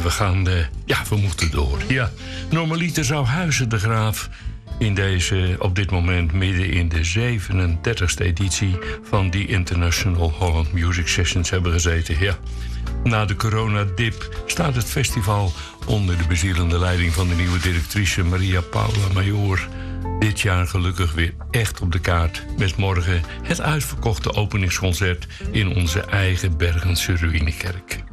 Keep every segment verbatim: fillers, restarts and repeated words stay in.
En we gaan, uh, ja, we moeten door. Ja, normaliter zou Huizen de Graaf in deze, op dit moment midden in de zevenendertigste editie van die International Holland Music Sessions hebben gezeten. Ja. Na de coronadip staat het festival onder de bezielende leiding van de nieuwe directrice Maria Paula Major dit jaar gelukkig weer echt op de kaart. Met morgen het uitverkochte openingsconcert in onze eigen Bergense Ruïnekerk.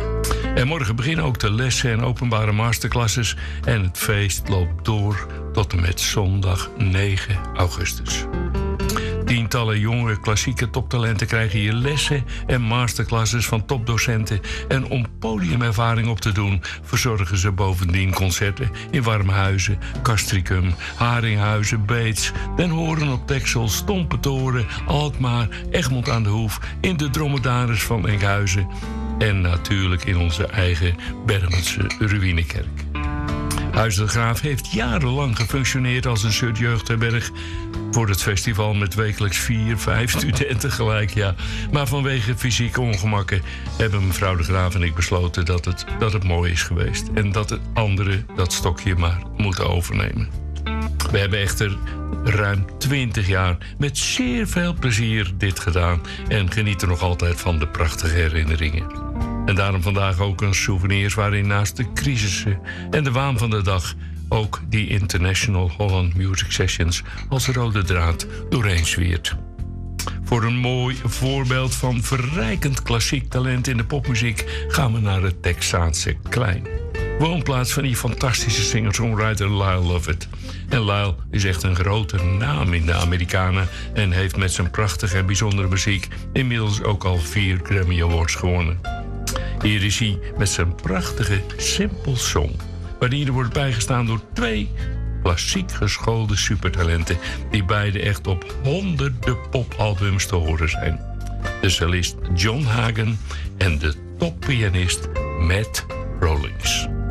En morgen beginnen ook de lessen en openbare masterclasses. En het feest loopt door tot en met zondag negen augustus. Tientallen jonge klassieke toptalenten krijgen hier lessen en masterclasses van topdocenten. En om podiumervaring op te doen, verzorgen ze bovendien concerten in Warmhuizen, Castricum, Haringhuizen, Beets, Den Horen op Texel, Stompetoren, Alkmaar, Egmond aan de Hoef, in de Dromedaris van Enkhuizen en natuurlijk in onze eigen Bergense Ruïnekerk. Huizen de Graaf heeft jarenlang gefunctioneerd als een soort jeugdherberg voor het festival met wekelijks vier, vijf studenten gelijk, ja. Maar vanwege fysieke ongemakken hebben mevrouw de Graaf en ik besloten dat het, dat het mooi is geweest. En dat de anderen dat stokje maar moeten overnemen. We hebben echter ruim twintig jaar met zeer veel plezier dit gedaan en genieten nog altijd van de prachtige herinneringen. En daarom vandaag ook een souvenirs waarin naast de crisissen en de waan van de dag ook die International Holland Music Sessions als rode draad doorheen zwiert. Voor een mooi voorbeeld van verrijkend klassiek talent in de popmuziek gaan we naar het Texaanse Klein. Woonplaats van die fantastische singer-songwriter Lyle Lovett. En Lyle is echt een grote naam in de Amerikanen en heeft met zijn prachtige en bijzondere muziek inmiddels ook al vier Grammy Awards gewonnen. Hier is hij met zijn prachtige Simple Song, waarin er wordt bijgestaan door twee klassiek geschoolde supertalenten die beide echt op honderden popalbums te horen zijn. De cellist John Hagen en de toppianist Matt Rollings.